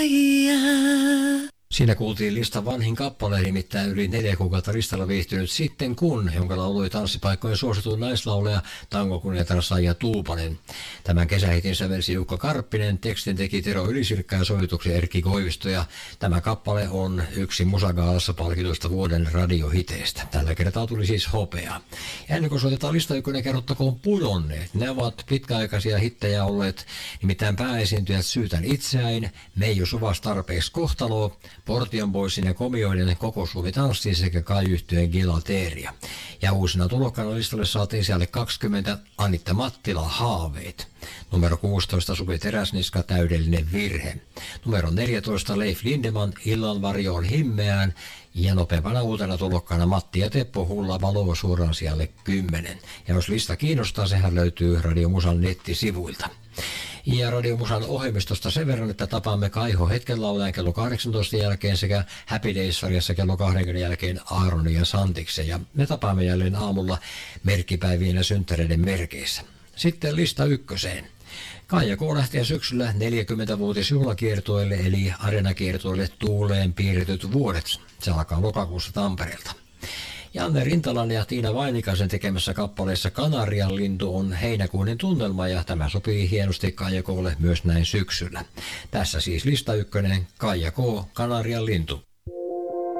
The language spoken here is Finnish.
Siinä kuultiin listan vanhin kappale, nimittäin yli 4 kuukautta listalla viihtynyt Sitten kun, jonka lauloi tanssipaikkojen suosituin naislaulaja tangokuningatar Saija Tuupanen. Tämän kesähitin sävelsi Jukka Karppinen, tekstin teki Tero Ylisirkka ja sovituksen Erkki Koivisto, ja tämä kappale on yksi Musagaalassa palkituista vuoden radiohiteistä. Tällä kertaa tuli siis hopea. Ja ennen kuin soitetaan lista ykkönen, kerrottakoon pudonneet. Ne ovat pitkäaikaisia hittejä olleet, nimittäin pääesiintyjät Syytän itseäin, Meiju Suvas tarpeeksi kohtalo, Portion Boysin ja Komioiden Koko Suomi tanssii sekä Kai-yhtyeen Gilateria. Ja uusina tulokkana listalle saatiin siellä 20 Anitta Mattila Haaveet. Numero 16 Suvi Teräsniska Täydellinen virhe. Numero 14 Leif Lindeman Illanvarjo on himmeään. Ja nopeampana uutena tulokkana Matti ja Teppo Hulla Valoa suoraan sijalle 10. Ja jos lista kiinnostaa, sehän löytyy Radio Musan nettisivuilta. Ja Radio Musan ohjelmistosta sen verran, että tapaamme Kaiho hetken laulajan kello 18 jälkeen sekä Happy Days-sarjassa kello 20 jälkeen Aaronin ja Santiksen. Ja me tapaamme jälleen aamulla merkkipäivien ja synttäreiden merkeissä. Sitten lista ykköseen. Kaija K. lähtee syksyllä 40-vuotisjuhlakiertueelle eli arenakiertueelle Tuuleen piirretyt vuodet. Se alkaa lokakuussa Tampereelta. Janne Rintalan ja Tiina Vainikaisen tekemässä kappaleessa Kanarian lintu on heinäkuinen tunnelma, ja tämä sopii hienosti Kaija K:lle myös näin syksyllä. Tässä siis lista ykkönen, Kaija K. Kanarian lintu.